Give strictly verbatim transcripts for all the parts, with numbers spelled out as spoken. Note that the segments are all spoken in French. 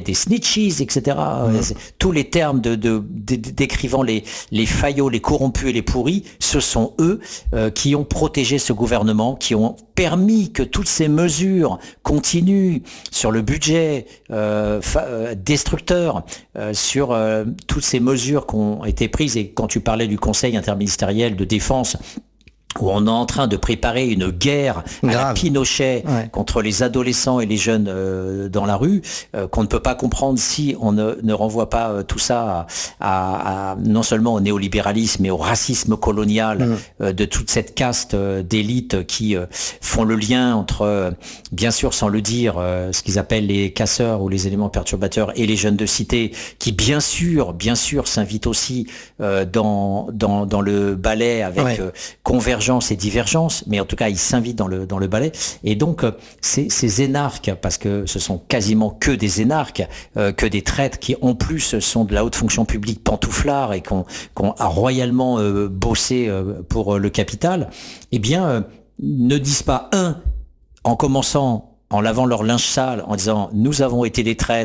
des snitches, et cetera. Mmh. Tous les termes de, de, de, décrivant les, les faillots, les corrompus et les pourris, ce sont eux euh, qui ont protégé ce gouvernement, qui ont permis que toutes ces mesures continuent sur le budget euh, fa- destructeur, euh, sur euh, toutes ces mesures qui ont été prises. Et quand tu parlais du Conseil interministériel de défense, où on est en train de préparer une guerre à Grave. la Pinochet ouais. contre les adolescents et les jeunes euh, dans la rue, euh, qu'on ne peut pas comprendre si on ne, ne renvoie pas euh, tout ça à, à, à, non seulement au néolibéralisme, mais au racisme colonial mmh. euh, de toute cette caste euh, d'élite qui euh, font le lien entre, euh, bien sûr sans le dire, euh, ce qu'ils appellent les casseurs ou les éléments perturbateurs et les jeunes de cité, qui bien sûr, bien sûr s'invitent aussi euh, dans, dans, dans le ballet avec ouais. euh, convergence et divergence, mais en tout cas, ils s'invitent dans le dans le ballet. Et donc, euh, ces, ces énarques, parce que ce sont quasiment que des énarques, euh, que des traîtres qui, en plus, sont de la haute fonction publique pantouflards et qui ont, qui ont royalement euh, bossé euh, pour euh, le capital, eh bien, euh, ne disent pas, un, en commençant, en lavant leur linge sale, en disant « nous avons été des traîtres »,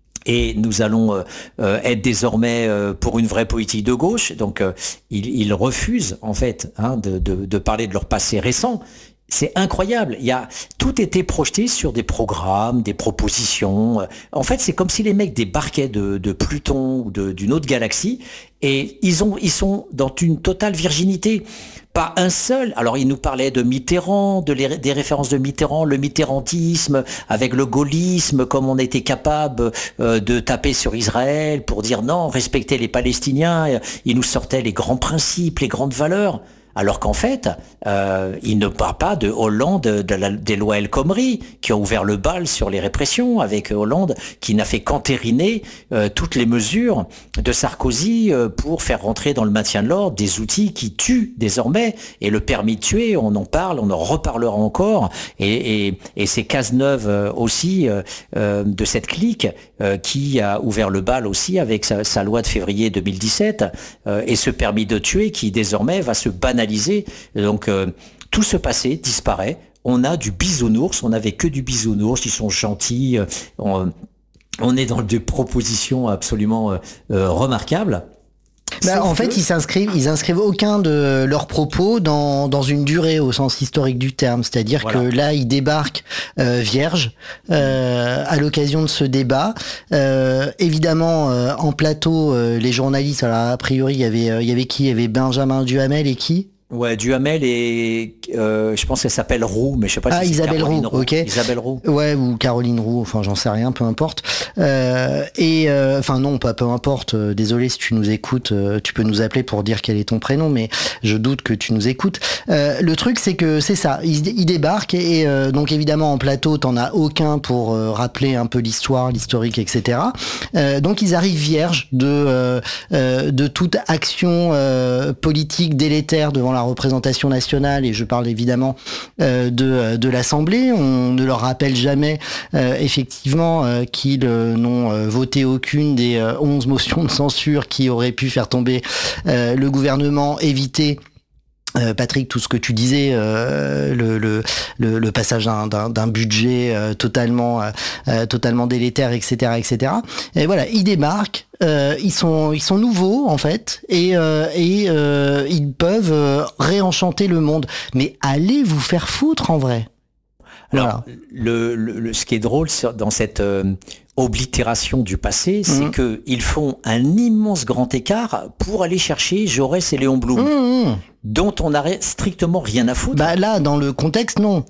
et nous allons euh, être désormais euh, pour une vraie politique de gauche. Donc, euh, ils, ils refusent, en fait, hein, de, de, de parler de leur passé récent. C'est incroyable. Il y a, tout était projeté sur des programmes, des propositions. En fait, c'est comme si les mecs débarquaient de, de Pluton ou de, d'une autre galaxie et ils ont, ils sont dans une totale virginité. Pas un seul. Alors, il nous parlait de Mitterrand, de les, des références de Mitterrand, le mitterrandisme, avec le gaullisme, comme on était capable euh, de taper sur Israël pour dire non, respecter les Palestiniens. Il nous sortait les grands principes, les grandes valeurs. Alors qu'en fait, euh, il ne parle pas de Hollande, de la, des lois El Khomri, qui ont ouvert le bal sur les répressions, avec Hollande, qui n'a fait qu'entériner euh, toutes les mesures de Sarkozy euh, pour faire rentrer dans le maintien de l'ordre des outils qui tuent désormais. Et le permis de tuer, on en parle, on en reparlera encore. Et, et, et c'est Cazeneuve euh, aussi, euh, euh, de cette clique, euh, qui a ouvert le bal aussi avec sa, sa loi de février deux mille dix-sept, euh, et ce permis de tuer qui désormais va se banaliser. Donc euh, tout ce passé disparaît. On a du bisounours, on n'avait que du bisounours, ils sont gentils. Euh, on, on est dans des propositions absolument euh, euh, remarquables. Bah, en fait, ils s'inscrivent, ils inscrivent aucun de leurs propos dans dans une durée au sens historique du terme. C'est-à-dire voilà. que là, ils débarquent euh, vierges euh, à l'occasion de ce débat. Euh, évidemment, euh, en plateau, euh, les journalistes. Alors, a priori, il y avait, euh, il y avait qui ? Il y avait Benjamin Duhamel et qui ? Ouais, Duhamel et euh, je pense qu'elle s'appelle Roux, mais je sais pas ah, si c'est Isabelle Caroline Roux, Roux. ok. Isabelle Roux. Ouais, ou Caroline Roux, enfin j'en sais rien, peu importe. Euh, et euh, enfin non, pas peu importe. Euh, désolé si tu nous écoutes, euh, tu peux nous appeler pour dire quel est ton prénom, mais je doute que tu nous écoutes. Euh, le truc c'est que c'est ça, ils, ils débarquent et, et euh, donc évidemment en plateau t'en as aucun pour euh, rappeler un peu l'histoire, l'historique, et cetera. Euh, donc ils arrivent vierges de euh, euh, de toute action euh, politique délétère devant la représentation nationale. nationale, et je parle évidemment euh, de, de l'Assemblée. On ne leur rappelle jamais euh, effectivement euh, qu'ils euh, n'ont euh, voté aucune des euh, onze motions de censure qui auraient pu faire tomber euh, le gouvernement, éviter Euh, Patrick, tout ce que tu disais, euh, le, le, le, le passage d'un, d'un, d'un budget euh, totalement, euh, totalement délétère, et cetera, et cetera. Et voilà, ils débarquent, euh, ils sont, ils sont nouveaux en fait, et, euh, et euh, ils peuvent euh, réenchanter le monde. Mais allez vous faire foutre en vrai. Alors, voilà. le, le, le, ce qui est drôle dans cette euh, oblitération du passé, c'est mmh. que ils font un immense grand écart pour aller chercher Jaurès et Léon Blum. Mmh. Dont on n'a strictement rien à foutre. Bah là, dans le contexte, non.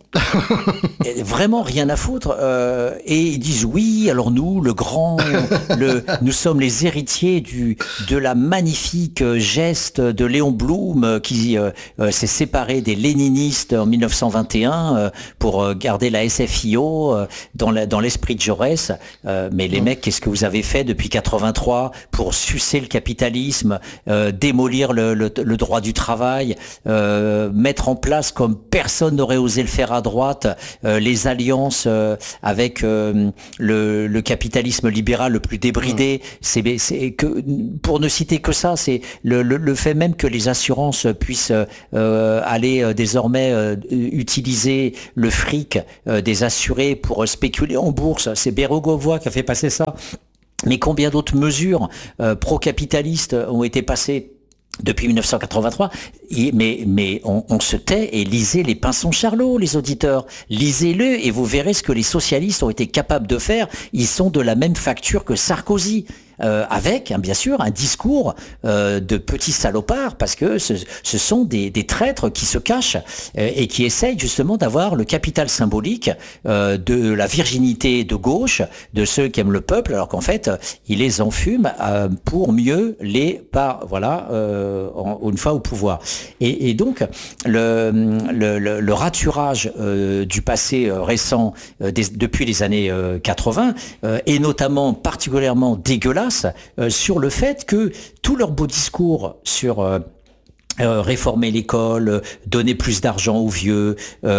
Vraiment rien à foutre. Euh, et ils disent oui, alors nous, le grand, le, nous sommes les héritiers du de la magnifique geste de Léon Blum qui euh, euh, s'est séparé des léninistes en dix-neuf cent vingt et un euh, pour euh, garder la S F I O euh, dans, la, dans l'esprit de Jaurès. Euh, mais les mmh. mecs, qu'est-ce que vous avez fait depuis quatre-vingt-trois pour sucer le capitalisme, euh, démolir le, le, le droit du travail, travail, euh, mettre en place comme personne n'aurait osé le faire à droite, euh, les alliances euh, avec euh, le, le capitalisme libéral le plus débridé. Mmh. C'est, c'est que pour ne citer que ça, c'est le, le, le fait même que les assurances puissent euh, aller euh, désormais euh, utiliser le fric euh, des assurés pour euh, spéculer en bourse. C'est Bérégovoy qui a fait passer ça. Mais combien d'autres mesures euh, pro-capitalistes ont été passées depuis mille neuf cent quatre-vingt-trois, et, mais, mais on, on se tait et lisez les Pinson Charlot, les auditeurs. Lisez-le et vous verrez ce que les socialistes ont été capables de faire. Ils sont de la même facture que Sarkozy. Euh, avec, hein, bien sûr, un discours euh, de petits salopards, parce que ce, ce sont des, des traîtres qui se cachent euh, et qui essayent justement d'avoir le capital symbolique euh, de la virginité de gauche, de ceux qui aiment le peuple, alors qu'en fait, ils les enfument euh, pour mieux les par voilà euh, en, une fois au pouvoir. Et, et donc, le, le, le, le raturage euh, du passé euh, récent euh, des, depuis les années euh, quatre-vingts euh, est notamment particulièrement dégueulasse Euh, sur le fait que tous leurs beaux discours sur euh, Euh, réformer l'école, euh, donner plus d'argent aux vieux,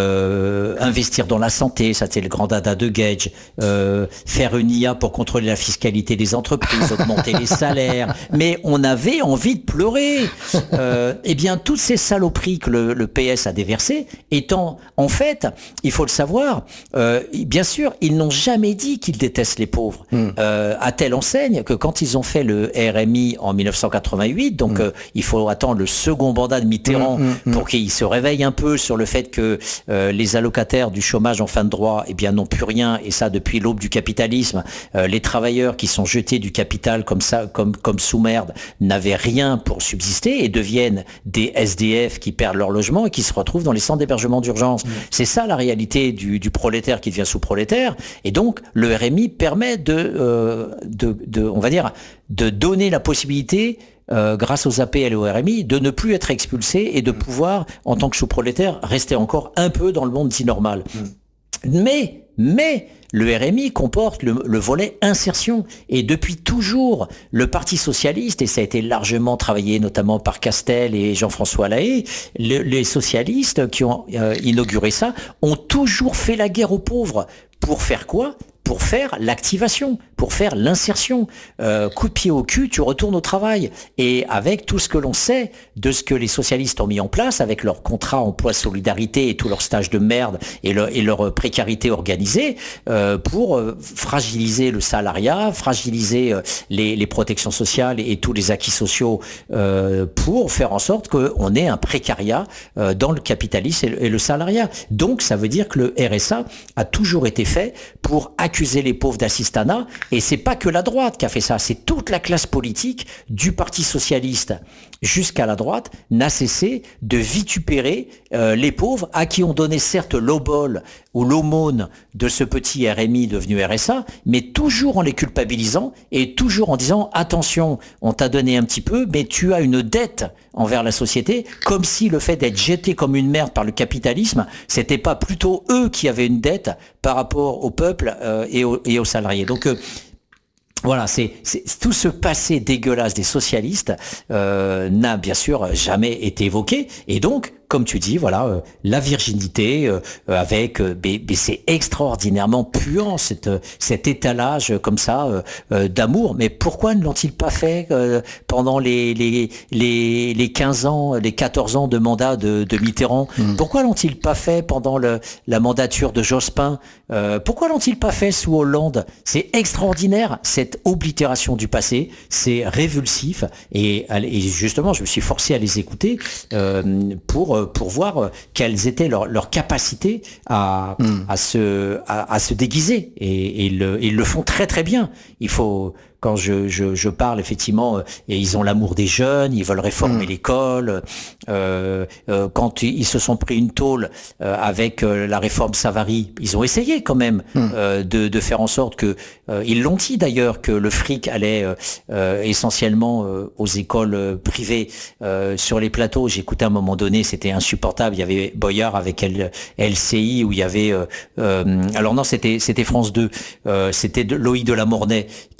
euh, investir dans la santé, ça c'est le grand dada de Gage, euh, faire une I A pour contrôler la fiscalité des entreprises, augmenter les salaires, mais on avait envie de pleurer. Euh, eh bien, toutes ces saloperies que le, le P S a déversées, étant, en fait, il faut le savoir, euh, bien sûr, ils n'ont jamais dit qu'ils détestent les pauvres, mmh. euh, à telle enseigne que quand ils ont fait le R M I en mille neuf cent quatre-vingt-huit, donc mmh. euh, il faut attendre le second mandat de Mitterrand mmh, mmh, pour qu'il se réveille un peu sur le fait que euh, les allocataires du chômage en fin de droit eh bien n'ont plus rien, et ça depuis l'aube du capitalisme. Euh, les travailleurs qui sont jetés du capital comme ça, comme comme sous merde, n'avaient rien pour subsister et deviennent des S D F qui perdent leur logement et qui se retrouvent dans les centres d'hébergement d'urgence. Mmh. C'est ça la réalité du, du prolétaire qui devient sous-prolétaire. Et donc le R M I permet de, euh, de, de, on va dire, de donner la possibilité Euh, grâce aux A P L et au R M I, de ne plus être expulsé et de pouvoir, en tant que sous-prolétaire, rester encore un peu dans le monde dit normal. Mmh. Mais, mais, le R M I comporte le, le volet insertion. Et depuis toujours, le Parti socialiste, et ça a été largement travaillé notamment par Castel et Jean-François Lahaye, le, les socialistes qui ont euh, inauguré ça, ont toujours fait la guerre aux pauvres. Pour faire quoi ? Pour faire l'activation, pour faire l'insertion. Euh, coup de pied au cul, tu retournes au travail. Et avec tout ce que l'on sait de ce que les socialistes ont mis en place, avec leur contrat emploi solidarité et tous leurs stages de merde et, le, et leur précarité organisée, euh, pour euh, fragiliser le salariat, fragiliser euh, les, les protections sociales et, et tous les acquis sociaux, euh, pour faire en sorte qu'on ait un précariat euh, dans le capitalisme et le, et le salariat. Donc ça veut dire que le R S A a toujours été fait pour accuser les pauvres d'assistanat, et c'est pas que la droite qui a fait ça, c'est toute la classe politique du Parti socialiste jusqu'à la droite n'a cessé de vitupérer euh, les pauvres à qui on donnait certes l'obole ou l'aumône de ce petit R M I devenu R S A, mais toujours en les culpabilisant et toujours en disant attention, on t'a donné un petit peu, mais tu as une dette envers la société, comme si le fait d'être jeté comme une merde par le capitalisme, c'était pas plutôt eux qui avaient une dette par rapport au peuple euh, et, aux, et aux salariés. Donc euh, voilà, c'est, c'est tout ce passé dégueulasse des socialistes euh, n'a bien sûr jamais été évoqué, et donc comme tu dis, voilà, euh, la virginité euh, avec, euh, mais, mais c'est extraordinairement puant cette, cet étalage comme ça euh, euh, d'amour. Mais pourquoi ne l'ont-ils pas fait euh, pendant les, les les les quinze ans, les quatorze ans de mandat de, de Mitterrand? Mmh. Pourquoi l'ont-ils pas fait pendant le, la mandature de Jospin? euh, Pourquoi l'ont-ils pas fait sous Hollande? C'est extraordinaire cette oblitération du passé, c'est révulsif, et, et justement, je me suis forcé à les écouter euh, pour pour voir quelles étaient leurs leur capacités à, mmh. à, se, à, à se déguiser. Et, et ils le, ils le font très très bien. Il faut... Quand je, je, je parle, effectivement, euh, et ils ont l'amour des jeunes, ils veulent réformer mmh. l'école. Euh, euh, quand ils se sont pris une tôle euh, avec euh, la réforme Savary, ils ont essayé quand même mmh. euh, de, de faire en sorte que... Euh, ils l'ont dit d'ailleurs, que le fric allait euh, euh, essentiellement euh, aux écoles euh, privées. Euh, sur les plateaux, j'écoutais à un moment donné, c'était insupportable. Il y avait Boyard avec L, L C I, où il y avait... Euh, euh, alors non, c'était, c'était France deux. Euh, c'était de, Loïc de la Mornay qui se retrouve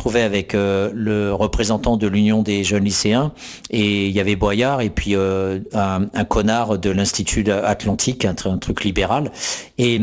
retrouvais avec euh, le représentant de l'Union des jeunes lycéens, et il y avait Boyard et puis euh, un, un connard de l'Institut Atlantique, un, un truc libéral, et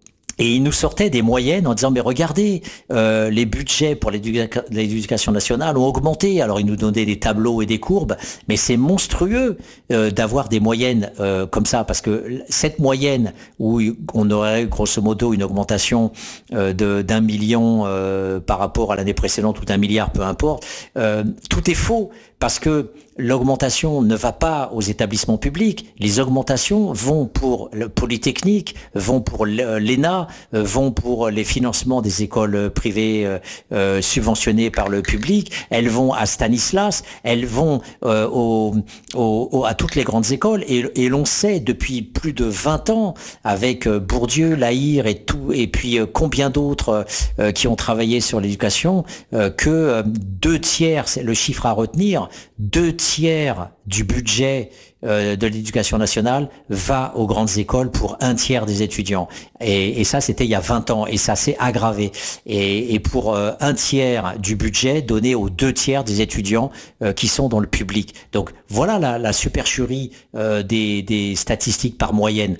Et il nous sortait des moyennes en disant mais regardez, euh, les budgets pour l'éduca- l'éducation nationale ont augmenté. Alors il nous donnait des tableaux et des courbes, mais c'est monstrueux euh, d'avoir des moyennes euh, comme ça, parce que cette moyenne où on aurait grosso modo une augmentation euh, de d'un million euh, par rapport à l'année précédente ou d'un milliard, peu importe, euh, tout est faux. Parce que l'augmentation ne va pas aux établissements publics. Les augmentations vont pour le Polytechnique, vont pour l'E N A, vont pour les financements des écoles privées euh, subventionnées par le public. Elles vont à Stanislas, elles vont euh, au, au, à toutes les grandes écoles. Et, et l'on sait depuis plus de vingt ans, avec Bourdieu, Lahire et tout, et puis combien d'autres euh, qui ont travaillé sur l'éducation, euh, que deux tiers, c'est le chiffre à retenir, deux tiers du budget euh, de l'éducation nationale va aux grandes écoles pour un tiers des étudiants. Et, et ça, c'était il y a vingt ans, et ça s'est aggravé. Et, et pour euh, un tiers du budget donné aux deux tiers des étudiants euh, qui sont dans le public. Donc voilà la, la supercherie euh, des, des statistiques par moyenne.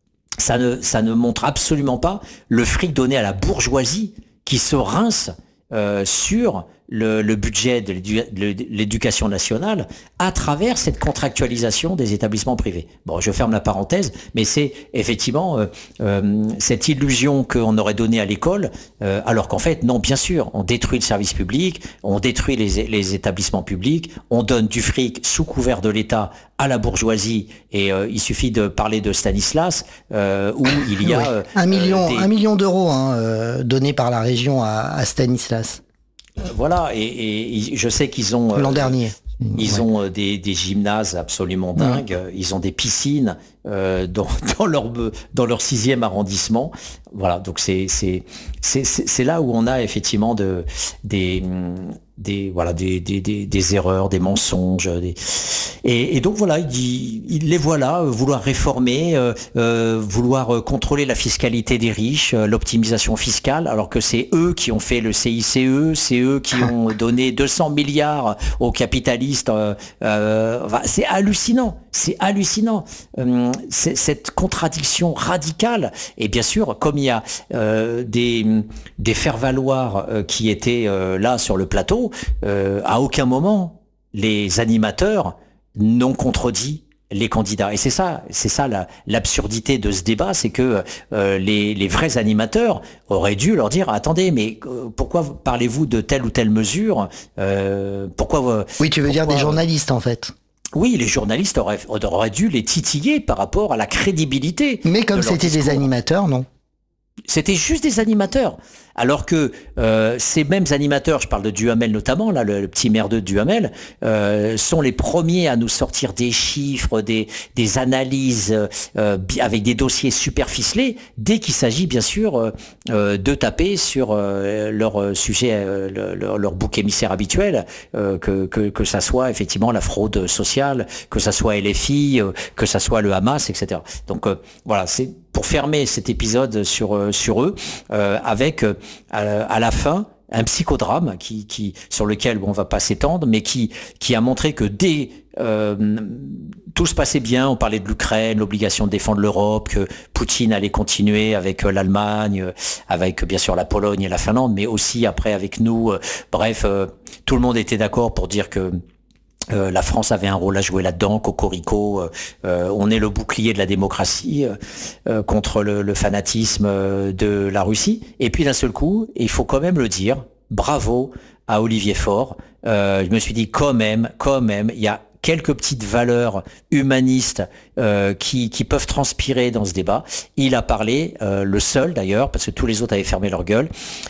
Ça ne, ça ne montre absolument pas le fric donné à la bourgeoisie qui se rince euh, sur Le, le budget de l'éducation nationale à travers cette contractualisation des établissements privés. Bon, je ferme la parenthèse, mais c'est effectivement euh, euh, cette illusion qu'on aurait donnée à l'école, euh, alors qu'en fait, non, bien sûr, on détruit le service public, on détruit les, les établissements publics, on donne du fric sous couvert de l'État à la bourgeoisie, et euh, il suffit de parler de Stanislas, euh, où il y a... Oui. Un million, euh, des... un million d'euros hein, euh, donnés par la région à, à Stanislas. Voilà, et, et je sais qu'ils ont... L'an euh, dernier. Ils ouais. ont des, des gymnases absolument dingues, ouais. Ils ont des piscines euh, dans, dans, leur, dans leur sixième arrondissement. Voilà, donc c'est, c'est, c'est, c'est là où on a effectivement de, des... des voilà des, des, des, des erreurs, des mensonges, des... Et, et donc voilà, il, il les voilà vouloir réformer, euh, euh, vouloir contrôler la fiscalité des riches, euh, l'optimisation fiscale, alors que c'est eux qui ont fait le C I C E, c'est eux qui ont donné deux cents milliards aux capitalistes. Euh, euh, enfin, c'est hallucinant, c'est hallucinant, euh, c'est, cette contradiction radicale. Et bien sûr, comme il y a euh, des, des faire-valoir euh, qui étaient euh, là sur le plateau, Euh, à aucun moment les animateurs n'ont contredit les candidats. Et c'est ça, c'est ça la, l'absurdité de ce débat, c'est que euh, les, les vrais animateurs auraient dû leur dire attendez, mais euh, pourquoi parlez-vous de telle ou telle mesure euh, Pourquoi Oui, tu veux pourquoi, dire des journalistes en fait. Oui, les journalistes auraient, auraient dû les titiller par rapport à la crédibilité. Mais comme c'était des animateurs, non. C'était juste des animateurs. Alors que euh, ces mêmes animateurs, je parle de Duhamel notamment, là, le, le petit merdeux de Duhamel, euh, sont les premiers à nous sortir des chiffres, des, des analyses euh, avec des dossiers super ficelés, dès qu'il s'agit bien sûr euh, de taper sur euh, leur sujet, euh, leur, leur bouc émissaire habituel, euh, que, que, que ça soit effectivement la fraude sociale, que ça soit L F I, euh, que ça soit le Hamas, et cetera. Donc euh, voilà, c'est pour fermer cet épisode sur, euh, sur eux, euh, avec euh, à, à la fin un psychodrame qui, qui, sur lequel bon, on va pas s'étendre, mais qui, qui a montré que dès euh, tout se passait bien, on parlait de l'Ukraine, l'obligation de défendre l'Europe, que Poutine allait continuer avec l'Allemagne, avec bien sûr la Pologne et la Finlande, mais aussi après avec nous. Euh, bref, euh, tout le monde était d'accord pour dire que Euh, la France avait un rôle à jouer là-dedans, cocorico, euh, euh, on est le bouclier de la démocratie euh, contre le, le fanatisme de la Russie. Et puis d'un seul coup, il faut quand même le dire, bravo à Olivier Faure. Euh, je me suis dit quand même, quand même, il y a quelques petites valeurs humanistes euh, qui, qui peuvent transpirer dans ce débat. Il a parlé, euh, le seul d'ailleurs, parce que tous les autres avaient fermé leur gueule,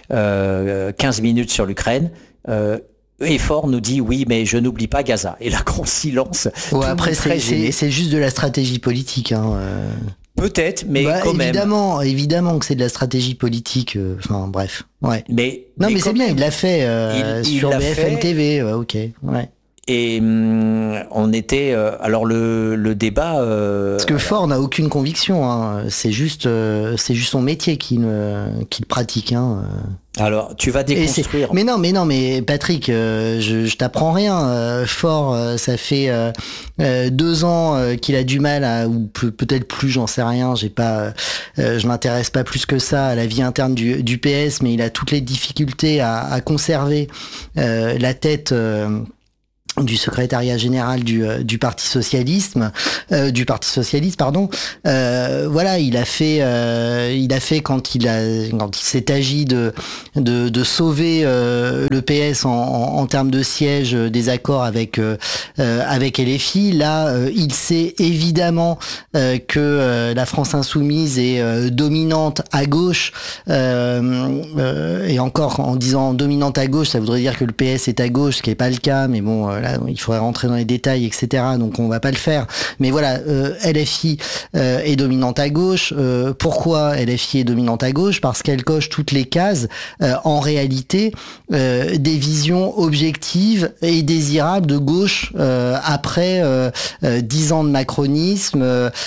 euh, quinze minutes sur l'Ukraine. Euh, Et Faure nous dit oui, mais je n'oublie pas Gaza. Et là, grand silence. Ouais, après, c'est, c'est, c'est juste de la stratégie politique. Hein. Peut-être, mais bah, quand évidemment, même. Évidemment que c'est de la stratégie politique. Euh, enfin, bref. Ouais. Mais, non, mais, mais c'est bien, même. Il l'a fait euh, il, sur il B F M T V. Ouais, ok. Ouais. et hum, on était... euh, alors le, le débat... euh, Parce que Faure n'a aucune conviction, hein. C'est juste, euh, c'est juste son métier qu'il qu'il pratique. Hein. alors, tu vas Et déconstruire... c'est- Mais non, mais non, mais Patrick, euh, je, je t'apprends rien. Euh, Faure, euh, ça fait euh, euh, deux ans euh, qu'il a du mal à, ou pe- peut-être plus, j'en sais rien. J'ai pas, euh, je m'intéresse pas plus que ça à la vie interne du, du P S, mais il a toutes les difficultés à, à conserver euh, la tête. Euh, du secrétariat général du, euh, du Parti socialisme, euh, du Parti socialiste, pardon. Euh, voilà, il a fait, euh, il a fait quand il a, quand il s'est agi de, de, de sauver euh, le P S en, en, en termes de siège euh, des accords avec euh, euh, avec L F I. Là, euh, il sait évidemment euh, que euh, la France insoumise est euh, dominante à gauche, euh, euh, et encore en disant dominante à gauche, ça voudrait dire que le P S est à gauche, ce qui est pas le cas, mais bon. Euh, Là, il faudrait rentrer dans les détails, et cetera. Donc on va pas le faire. Mais voilà, euh, L F I euh, est dominante à gauche. Euh, pourquoi L F I est dominante à gauche? Parce qu'elle coche toutes les cases, euh, en réalité, euh, des visions objectives et désirables de gauche euh, après euh, euh, dix ans de macronisme,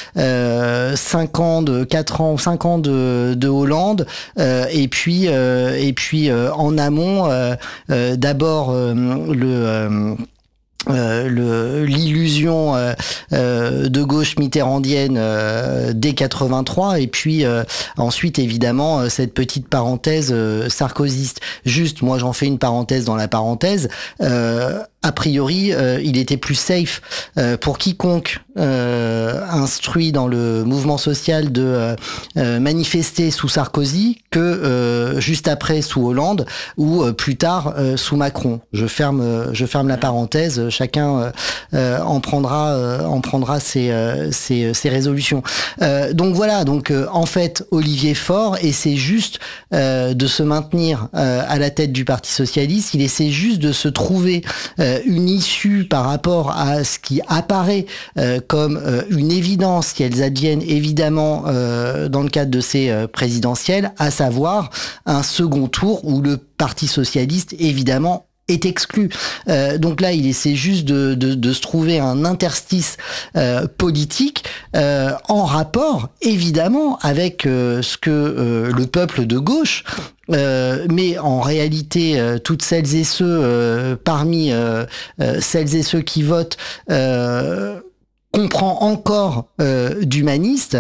euh, cinq ans de quatre ans, cinq ans de, de Hollande, euh, et puis euh, et puis euh, en amont, euh, euh, d'abord euh, le euh, Euh, le l'illusion euh, euh, de gauche mitterrandienne euh, dès quatre-vingt-trois, et puis euh, ensuite évidemment euh, cette petite parenthèse euh, sarkozyste. Juste, moi j'en fais une parenthèse dans la parenthèse. Euh, a priori, euh, il était plus safe euh, pour quiconque euh, instruit dans le mouvement social de euh, euh, manifester sous Sarkozy que euh, juste après sous Hollande, ou euh, plus tard euh, sous Macron. Je ferme, euh, je ferme la parenthèse. Chacun euh, euh, en prendra, euh, en prendra ses, euh, ses, ses résolutions. Euh, donc voilà. Donc euh, en fait, Olivier Faure essaie juste euh, de se maintenir euh, à la tête du Parti socialiste. Il essaie juste de se trouver euh, une issue par rapport à ce qui apparaît euh, comme euh, une évidence, qu'elles adviennent évidemment euh, dans le cadre de ces euh, présidentielles, à savoir un second tour où le Parti socialiste, évidemment, est exclu. Euh, donc là, il essaie juste de, de, de se trouver un interstice euh, politique euh, en rapport, évidemment, avec euh, ce que euh, le peuple de gauche, euh, mais en réalité, euh, toutes celles et ceux euh, parmi euh, euh, celles et ceux qui votent euh, comprend encore euh, d'humaniste,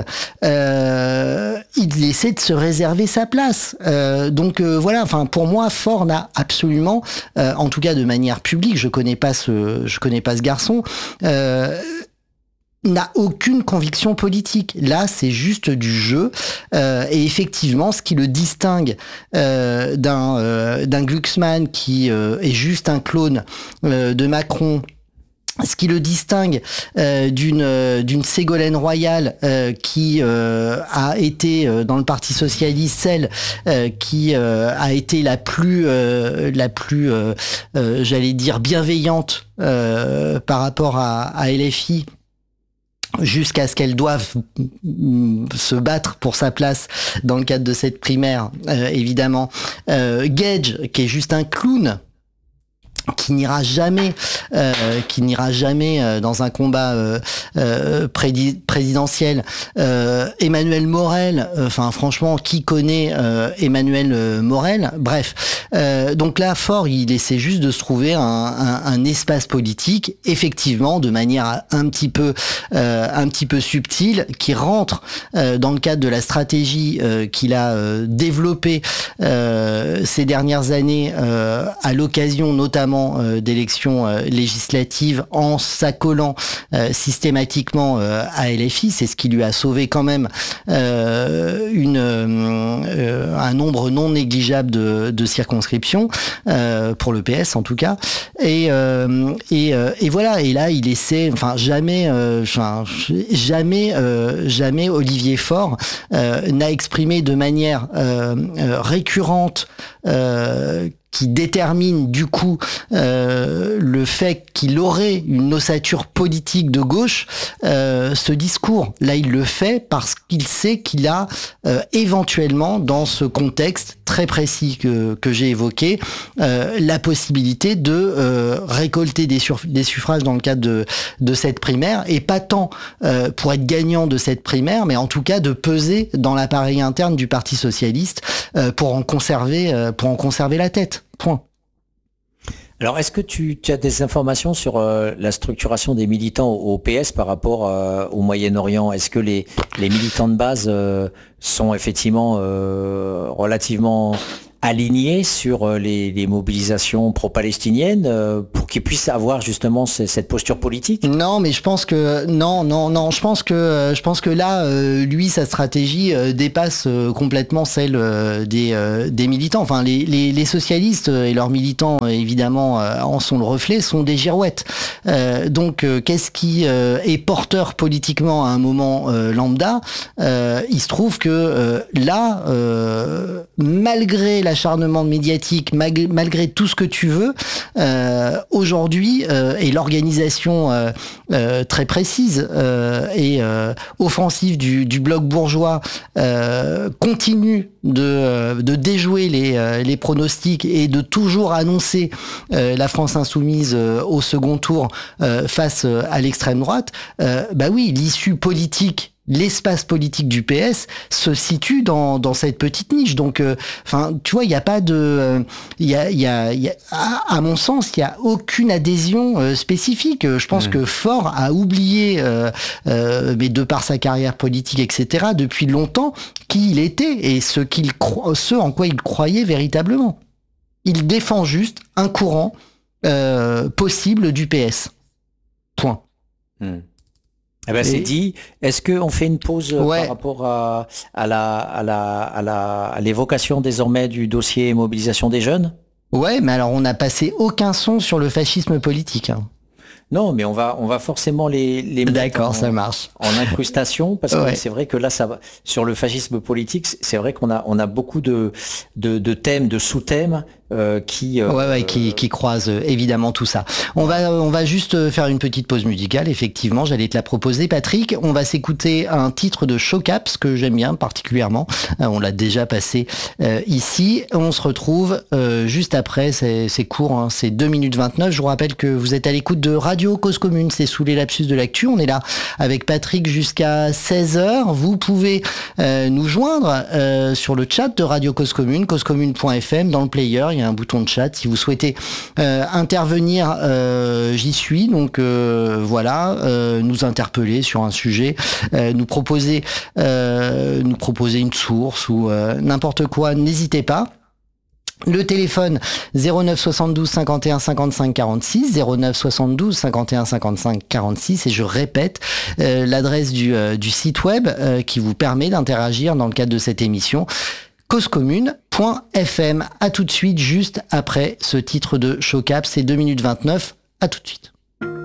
euh, il essaie de se réserver sa place. Euh, donc euh, voilà, enfin pour moi, Faure n'a absolument, euh, en tout cas de manière publique, je connais pas ce, je connais pas ce garçon. Euh, n'a aucune conviction politique. Là, c'est juste du jeu. Euh, et effectivement, ce qui le distingue euh, d'un euh, d'un Glucksmann qui euh, est juste un clone euh, de Macron, ce qui le distingue euh, d'une euh, d'une Ségolène Royal euh, qui euh, a été euh, dans le Parti socialiste celle euh, qui euh, a été la plus euh, la plus euh, euh, j'allais dire bienveillante euh, par rapport à, à L F I, jusqu'à ce qu'elle doive se battre pour sa place dans le cadre de cette primaire, euh, évidemment. Euh, Gage, qui est juste un clown, qui n'ira jamais, euh, qui n'ira jamais euh, dans un combat euh, euh, prédi- présidentiel. Euh, Emmanuel Morel, enfin euh, franchement, qui connaît euh, Emmanuel euh, Morel? Bref, euh, donc là, Faure, il essaie juste de se trouver un, un, un espace politique, effectivement, de manière un petit peu, euh, un petit peu subtile, qui rentre euh, dans le cadre de la stratégie euh, qu'il a euh, développée euh, ces dernières années, euh, à l'occasion notamment d'élections législatives, en s'accolant euh, systématiquement euh, à L F I. C'est ce qui lui a sauvé quand même euh, une, euh, un nombre non négligeable de, de circonscriptions, euh, pour le P S en tout cas. Et, euh, et, euh, et voilà, et là il essaie, enfin jamais, euh, enfin, jamais, euh, jamais Olivier Faure euh, n'a exprimé de manière euh, euh, récurrente euh, qui détermine du coup euh, le fait qu'il aurait une ossature politique de gauche, euh, ce discours. Là, il le fait parce qu'il sait qu'il a euh, éventuellement, dans ce contexte très précis que, que j'ai évoqué, euh, la possibilité de euh, récolter des, sur, des suffrages dans le cadre de, de cette primaire, et pas tant euh, pour être gagnant de cette primaire, mais en tout cas de peser dans l'appareil interne du Parti socialiste euh, pour en conserver, euh, pour en conserver la tête. Point. Alors, est-ce que tu, tu as des informations sur euh, la structuration des militants au, au P S par rapport euh, au Moyen-Orient? Est-ce que les, les militants de base euh, sont effectivement euh, relativement alignés sur les, les mobilisations pro-palestiniennes euh, pour qu'ils puissent avoir justement c- cette posture politique? Non, mais je pense que non, non, non. Je pense que je pense que là, euh, lui, sa stratégie euh, dépasse euh, complètement celle euh, des euh, des militants. Enfin, les, les les socialistes et leurs militants, évidemment, euh, en sont le reflet, sont des girouettes. Euh, donc, euh, qu'est-ce qui euh, est porteur politiquement à un moment euh, lambda? euh, Il se trouve que euh, là, euh, malgré l'acharnement médiatique, mag- malgré tout ce que tu veux, euh, aujourd'hui, euh, et l'organisation euh, euh, très précise euh, et euh, offensive du, du bloc bourgeois euh, continue de, euh, de déjouer les, euh, les pronostics et de toujours annoncer euh, la France insoumise euh, au second tour euh, face euh, à l'extrême droite, euh, bah oui, l'issue politique, l'espace politique du P S se situe dans dans cette petite niche. Donc, enfin, euh, tu vois, il y a pas de, il y a il y a, y a à, à mon sens, il y a aucune adhésion euh, spécifique. Je pense mmh. que Faure a oublié, euh, euh, mais de par sa carrière politique, et cetera, depuis longtemps, qui il était et ce qu'il cro- ce en quoi il croyait véritablement. Il défend juste un courant euh, possible du P S. Point. Mmh. Eh ben, c'est dit. Est-ce qu'on fait une pause ouais. par rapport à, à, la, à, la, à, la, à l'évocation désormais du dossier mobilisation des jeunes? Ouais, mais alors on n'a passé aucun son sur le fascisme politique. Hein. Non, mais on va, on va forcément les, les mettre D'accord, en, ça marche. en incrustation, parce que ouais. c'est vrai que là, ça va, sur le fascisme politique, c'est vrai qu'on a, on a beaucoup de, de, de thèmes, de sous-thèmes euh, qui, euh, ouais, ouais, qui, qui croisent euh, évidemment tout ça. On va, on va juste faire une petite pause musicale. Effectivement, j'allais te la proposer, Patrick. On va s'écouter un titre de Shocaps que j'aime bien particulièrement. Euh, on l'a déjà passé euh, ici. On se retrouve euh, juste après. C'est, c'est court, hein, c'est deux minutes vingt-neuf. Je vous rappelle que vous êtes à l'écoute de Radio Cause Commune. C'est sous les lapsus de l'actu. On est là avec Patrick jusqu'à seize heures. Vous pouvez euh, nous joindre euh, sur le chat de Radio Cause Commune, causecommune point f m, dans le player. Il y a un bouton de chat. Si vous souhaitez euh, intervenir, euh, j'y suis. Donc euh, voilà, euh, nous interpeller sur un sujet, euh, nous proposer, euh, nous proposer une source ou euh, n'importe quoi. N'hésitez pas. Le téléphone zéro neuf soixante-douze cinquante et un cinquante-cinq quarante-six, zéro neuf soixante-douze cinquante et un cinquante-cinq quarante-six, et je répète euh, l'adresse du, euh, du site web euh, qui vous permet d'interagir dans le cadre de cette émission, causecommune point f m. À tout de suite, juste après ce titre de Shocaps, c'est deux minutes vingt-neuf, à tout de suite.